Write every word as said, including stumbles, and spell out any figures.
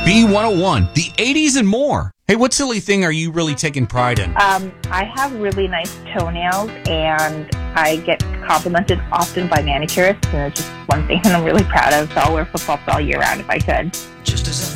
B one oh one, the eighties and more. Hey, what silly thing are you really taking pride in? Um, I have really nice toenails, and I get complimented often by manicurists, and it's just one thing that I'm really proud of, so I'll wear flip-flops all year round if I could.